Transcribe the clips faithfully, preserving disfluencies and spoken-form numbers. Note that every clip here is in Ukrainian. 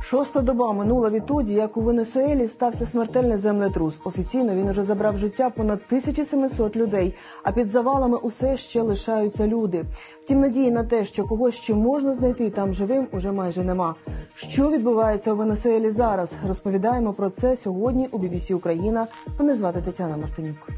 Шоста доба минула відтоді, як у Венесуелі стався смертельний землетрус. Офіційно він уже забрав життя понад тисяча сімсот людей, а під завалами усе ще лишаються люди. Втім, надії на те, що когось ще можна знайти там живим, уже майже нема. Що відбувається у Венесуелі зараз? Розповідаємо про це сьогодні у бі бі сі Україна. Мене звати Тетяна Мартинюк.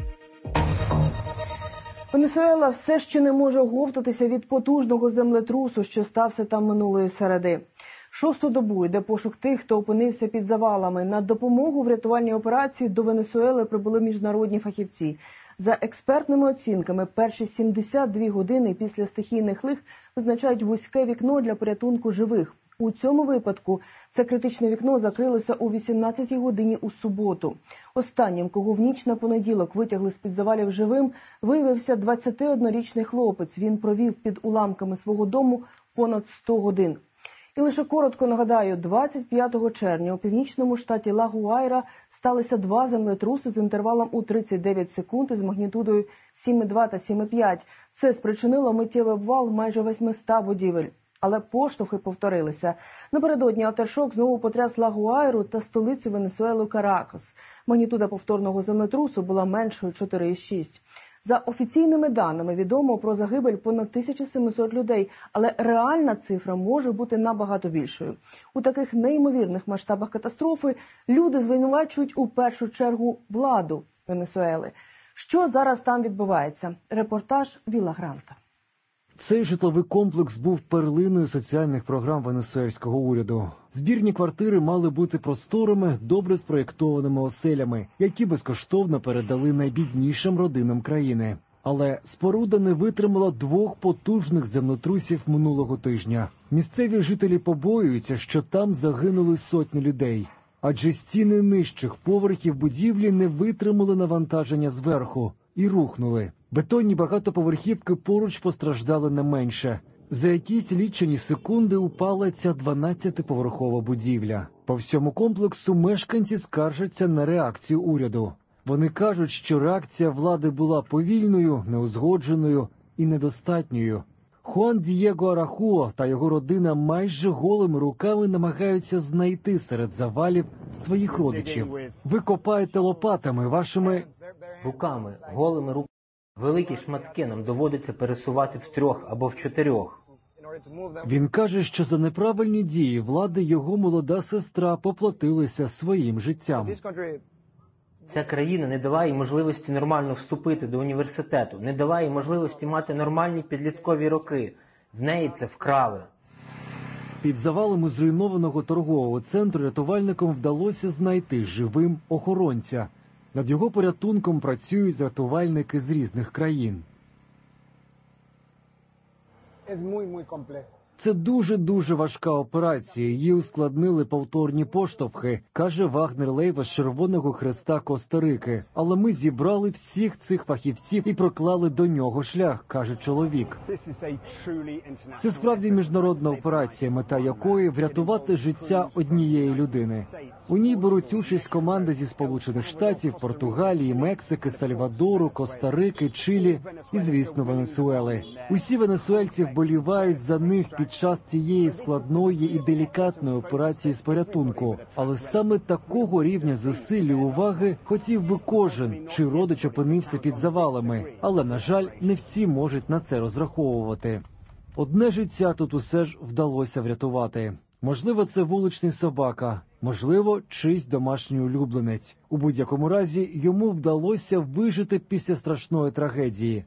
Венесуела все ще не може оговтатися від потужного землетрусу, що стався там минулої середи. Шосту добу йде пошук тих, хто опинився під завалами. На допомогу в рятувальній операції до Венесуели прибули міжнародні фахівці. За експертними оцінками, перші сімдесят дві години після стихійних лих визначають вузьке вікно для порятунку живих. У цьому випадку це критичне вікно закрилося у вісімнадцятій годині у суботу. Останнім, кого в ніч на понеділок витягли з-під завалів живим, виявився двадцятиоднорічний хлопець. Він провів під уламками свого дому понад сто годин. І лише коротко нагадаю, двадцять п'ятого червня у північному штаті Ла-Гуайра сталися два землетруси з інтервалом у тридцять дев'ять секунд із магнітудою сім і два та сім і п'ять. Це спричинило миттєвий обвал майже восьмисот будівель. Але поштовхи повторилися. Напередодні авторшок знову потряс Ла-Гуайру та столицю Венесуели Каракас. Магнітуда повторного землетрусу була меншою – чотири і шість. За офіційними даними відомо про загибель понад тисяча сімсот людей, але реальна цифра може бути набагато більшою. У таких неймовірних масштабах катастрофи люди звинувачують у першу чергу владу Венесуели. Що зараз там відбувається? Репортаж Віла Гранта. Цей житловий комплекс був перлиною соціальних програм венесуельського уряду. Збірні квартири мали бути просторими, добре спроєктованими оселями, які безкоштовно передали найбіднішим родинам країни. Але споруда не витримала двох потужних землетрусів минулого тижня. Місцеві жителі побоюються, що там загинули сотні людей. Адже стіни нижчих поверхів будівлі не витримали навантаження зверху і рухнули. Бетонні багатоповерхівки поруч постраждали не менше. За якісь лічені секунди упала ця дванадцятиповерхова будівля. По всьому комплексу мешканці скаржаться на реакцію уряду. Вони кажуть, що реакція влади була повільною, неузгодженою і недостатньою. Хуан Дієго Арахуа та його родина майже голими руками намагаються знайти серед завалів своїх родичів. Ви копаєте лопатами, вашими руками, голими руками. Великі шматки нам доводиться пересувати в трьох або в чотирьох. Він каже, що за неправильні дії влади його молода сестра поплатилася своїм життям. Ця країна не дала їй можливості нормально вступити до університету, не дала їй можливості мати нормальні підліткові роки. В неї це вкрали. Під завалами зруйнованого торгового центру рятувальникам вдалося знайти живим охоронця. Над його порятунком працюють рятувальники з різних країн. Це дуже-дуже важка операція. Її ускладнили повторні поштовхи, каже Вагнер Лейва з Червоного Хреста Коста-Рики. Але ми зібрали всіх цих фахівців і проклали до нього шлях, каже чоловік. Це справді міжнародна операція, мета якої – врятувати життя однієї людини. У ній беруть участь команди зі Сполучених Штатів, Португалії, Мексики, Сальвадору, Коста-Рики, Чилі і, звісно, Венесуели. Усі венесуельці вболівають за них під час цієї складної і делікатної операції з порятунку. Але саме такого рівня зусиль і уваги хотів би кожен, чий родич опинився під завалами. Але, на жаль, не всі можуть на це розраховувати. Одне життя тут усе ж вдалося врятувати. Можливо, це вуличний собака, можливо, чийсь домашній улюбленець. У будь-якому разі, йому вдалося вижити після страшної трагедії.